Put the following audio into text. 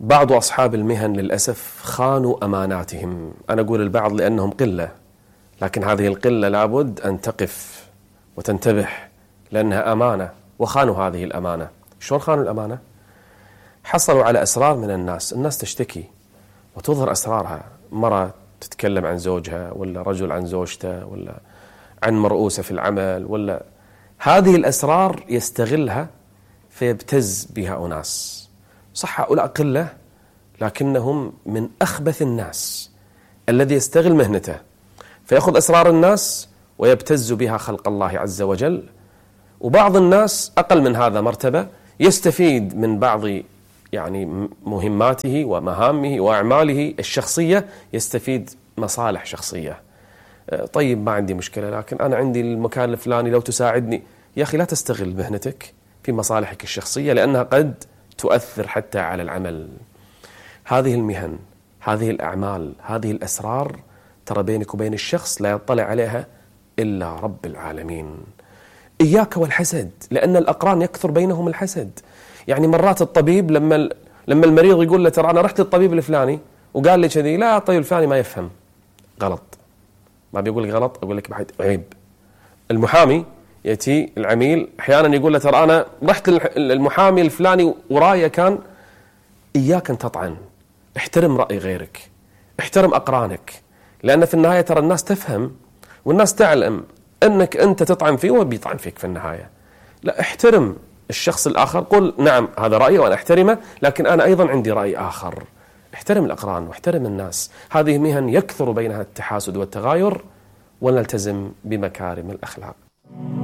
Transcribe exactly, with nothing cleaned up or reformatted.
بعض أصحاب المهن للأسف خانوا أماناتهم. أنا أقول البعض لأنهم قلة، لكن هذه القلة لابد أن تقف وتنتبه لأنها أمانة، وخانوا هذه الأمانة. شلون خانوا الأمانة؟ حصلوا على أسرار من الناس، الناس تشتكي وتظهر أسرارها، مرة تتكلم عن زوجها، ولا رجل عن زوجته، ولا عن مرؤوسة في العمل، ولا هذه الأسرار يستغلها فيبتز بها أناس. صح هؤلاء قلة، لكنهم من أخبث الناس الذي يستغل مهنته فيأخذ أسرار الناس ويبتز بها خلق الله عز وجل. وبعض الناس أقل من هذا مرتبة يستفيد من بعض يعني مهماته ومهامه وأعماله الشخصية، يستفيد مصالح شخصية. طيب ما عندي مشكلة، لكن أنا عندي المكان الفلاني لو تساعدني. يا أخي لا تستغل مهنتك في مصالحك الشخصية، لأنها قد تؤثر حتى على العمل. هذه المهن، هذه الأعمال، هذه الأسرار ترى بينك وبين الشخص لا يطلع عليها إلا رب العالمين. إياك والحسد، لأن الأقران يكثر بينهم الحسد. يعني مرات الطبيب لما لما المريض يقول له ترى أنا رحت للطبيب الفلاني وقال لي كذي، لا الطبيب الفلاني ما يفهم، غلط. ما بيقول لك غلط، أقول لك بعد عيب. المحامي يأتي العميل أحيانا يقول له ترى أنا رحت للمحامي الفلاني وراية كان. إياك أن تطعن، احترم رأي غيرك، احترم أقرانك، لأن في النهاية ترى الناس تفهم والناس تعلم أنك أنت تطعن فيه وبيطعن فيك في النهاية. لا، احترم الشخص الآخر، قل نعم هذا رأيي وأنا أحترمه، لكن أنا أيضا عندي رأي آخر. احترم الأقران واحترم الناس. هذه مهن يكثر بينها التحاسد والتغاير، ونلتزم بمكارم الأخلاق.